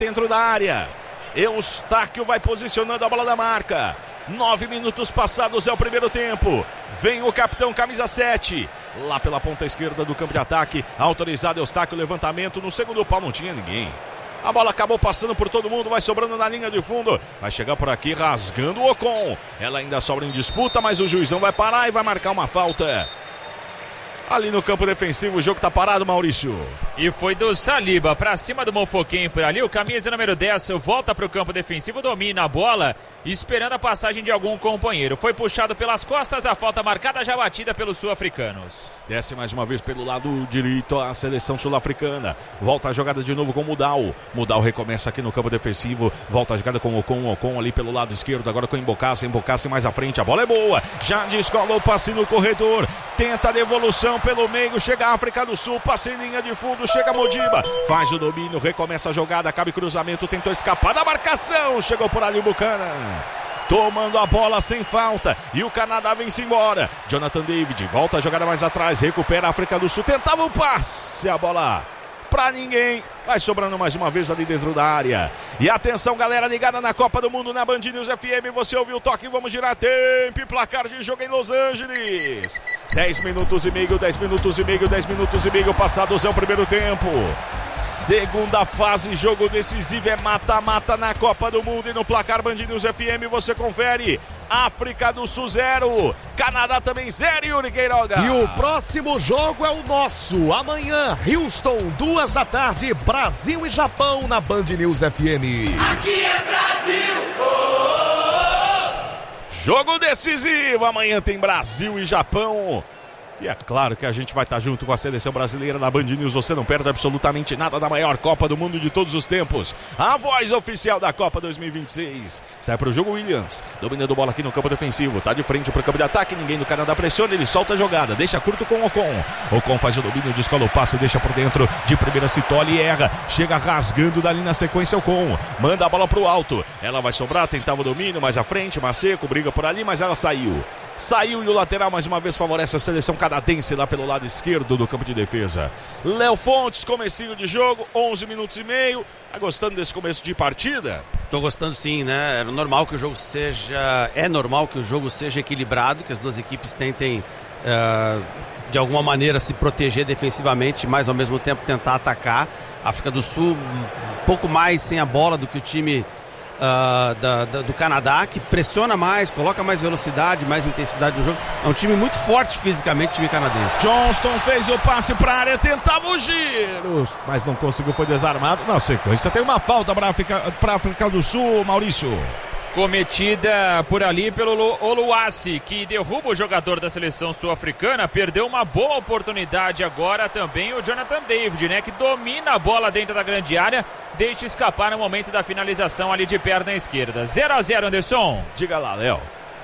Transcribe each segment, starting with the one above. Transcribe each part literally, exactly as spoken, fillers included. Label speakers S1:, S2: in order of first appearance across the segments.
S1: dentro da área. Eustáquio vai posicionando a bola da marca. Nove minutos passados é o primeiro tempo. Vem o capitão camisa sete. Lá pela ponta esquerda do campo de ataque. Autorizado Eustáquio, levantamento. No segundo pau não tinha ninguém. A bola acabou passando por todo mundo, vai sobrando na linha de fundo. Vai chegar por aqui rasgando o Ocon. Ela ainda sobra em disputa, mas o juizão vai parar e vai marcar uma falta. Ali no campo defensivo, o jogo tá parado, Maurício.
S2: E foi do Saliba pra cima do Mofoquem por ali. O camisa número dez volta pro campo defensivo, domina a bola, esperando a passagem de algum companheiro. Foi puxado pelas costas, a falta marcada já batida pelos sul-africanos.
S1: Desce mais uma vez pelo lado direito a seleção sul-africana. Volta a jogada de novo com o Mudal. Mudal recomeça aqui no campo defensivo. Volta a jogada com o Ocon. Ocon ali pelo lado esquerdo. Agora com o Embocassi. Embocassi mais à frente. A bola é boa. Já descola o passe no corredor. Tenta a devolução pelo meio. Chega a África do Sul. Passe em linha de fundo. Chega a Modiba. Faz o domínio. Recomeça a jogada. Cabe cruzamento. Tentou escapar da marcação. Chegou por ali o Buchanan. Tomando a bola sem falta. E o Canadá vem-se embora. Jonathan David volta a jogada mais atrás. Recupera a África do Sul. Tentava o passe. A bola pra ninguém. Vai sobrando mais uma vez ali dentro da área. E atenção, galera ligada na Copa do Mundo na Band News F M. Você ouviu o toque. Vamos girar tempo e placar de jogo em Los Angeles. dez minutos e meio, dez minutos e meio, dez minutos e meio passados é o primeiro tempo. Segunda fase, jogo decisivo é mata-mata na Copa do Mundo e no placar Band News F M você confere. África do Sul zero, Canadá também zero, Yuri Queiroga.
S3: E o próximo jogo é o nosso. Amanhã, Houston, duas da tarde, Brasil e Japão na Band News F M.
S4: Aqui é Brasil! Oh, oh, oh.
S1: Jogo decisivo, amanhã tem Brasil e Japão. E é claro que a gente vai estar junto com a seleção brasileira na Band News. Você não perde absolutamente nada da maior Copa do Mundo de todos os tempos. A voz oficial da Copa dois mil e vinte e seis. Sai para o jogo Williams. Dominando bola aqui no campo defensivo. Tá de frente para o campo de ataque. Ninguém do Canadá pressiona. Ele solta a jogada. Deixa curto com o Ocon. Ocon faz o domínio, descola o passe. Deixa por dentro. De primeira se tolhe e erra. Chega rasgando dali na sequência Ocon. Manda a bola para o alto. Ela vai sobrar. Tentava o domínio mais à frente. Maceco briga por ali, mas ela saiu. Saiu e o lateral mais uma vez favorece a seleção canadense lá pelo lado esquerdo do campo de defesa. Léo Fontes, comecinho de jogo, onze minutos e meio. Tá gostando desse começo de partida?
S5: Tô gostando sim, né? É normal que o jogo seja, é normal que o jogo seja equilibrado, que as duas equipes tentem uh, de alguma maneira se proteger defensivamente, mas ao mesmo tempo tentar atacar. A África do Sul um pouco mais sem a bola do que o time Uh, da, da, do Canadá, que pressiona mais, coloca mais velocidade, mais intensidade no jogo. É um time muito forte fisicamente, o time canadense.
S1: Johnston fez o passe para a área, tentava o giro, mas não conseguiu, foi desarmado. Na sequência tem uma falta para a África, para a África do Sul, Maurício.
S2: Cometida por ali pelo Oluwasi, que derruba o jogador da seleção sul-africana. Perdeu uma boa oportunidade agora também o Jonathan David, né, que domina a bola dentro da grande área, deixa escapar no momento da finalização ali de perna esquerda. zero a zero, Anderson.
S1: Diga lá, Léo.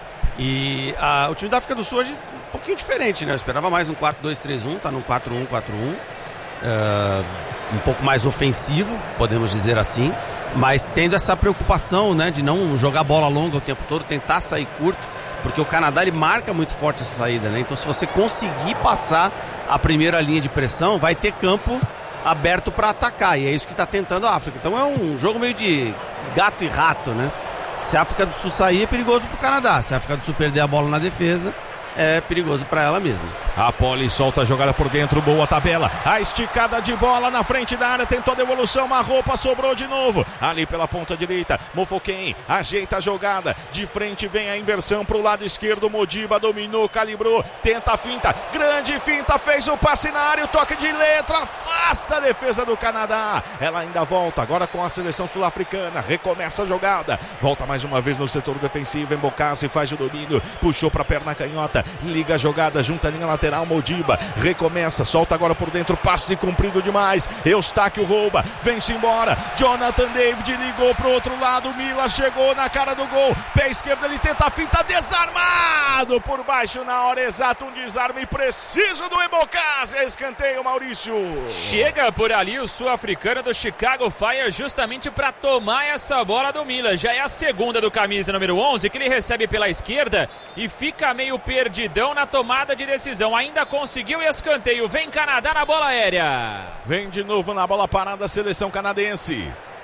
S5: E a, o time da África do Sul hoje um pouquinho diferente, né? Eu esperava mais um quatro dois três um, tá no quatro um quatro um. Uh, um pouco mais ofensivo, podemos dizer assim, mas tendo essa preocupação, né, de não jogar bola longa o tempo todo, tentar sair curto, porque o Canadá ele marca muito forte essa saída, né? Então se você conseguir passar a primeira linha de pressão, vai ter campo aberto para atacar, e é isso que está tentando a África. Então é um jogo meio de gato e rato, né? Se a África do Sul sair, é perigoso para o Canadá. Se a África do Sul perder a bola na defesa, é perigoso para ela mesma.
S1: A Poli solta a jogada por dentro, boa tabela. A esticada de bola na frente da área, tentou a devolução, uma roupa sobrou de novo. Ali pela ponta direita, Mofoquem ajeita a jogada. De frente vem a inversão pro lado esquerdo, Modiba dominou, calibrou, tenta a finta, grande finta, fez o passe na área, o toque de letra, afasta a defesa do Canadá. Ela ainda volta, agora com a seleção sul-africana, recomeça a jogada. Volta mais uma vez no setor defensivo, Embocassi faz o domínio, puxou pra perna canhota, liga a jogada, junta a linha lateral, Modiba, recomeça, solta agora por dentro, passe comprido demais, Eustáquio rouba, vem-se embora, Jonathan David ligou pro outro lado, Mila chegou na cara do gol, pé esquerdo, ele tenta a finta, desarmado por baixo na hora exata, um desarme preciso do Embocassi, escanteio, Maurício.
S2: Chega por ali o sul-africano do Chicago Fire justamente para tomar essa bola do Mila, já é a segunda do camisa número onze, que ele recebe pela esquerda e fica meio perdidão na tomada de decisão. Ainda conseguiu escanteio. Vem Canadá na bola aérea.
S1: Vem de novo na bola parada a seleção canadense.